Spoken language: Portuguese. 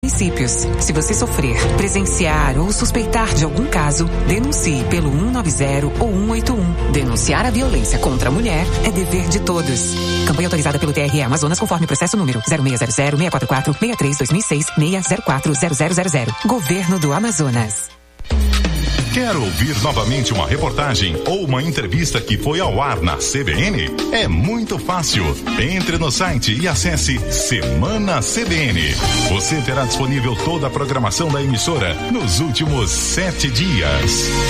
municípios. Se você sofrer, presenciar ou suspeitar de algum caso, denuncie pelo 190 ou 181. Denunciar a violência contra a mulher é dever de todos. Campanha autorizada pelo TRE Amazonas conforme processo número 0600-644-63-2006-604-0000. Governo do Amazonas. Quer ouvir novamente uma reportagem ou uma entrevista que foi ao ar na CBN? É muito fácil. Entre no site e acesse Semana CBN. Você terá disponível toda a programação da emissora nos últimos 7 dias.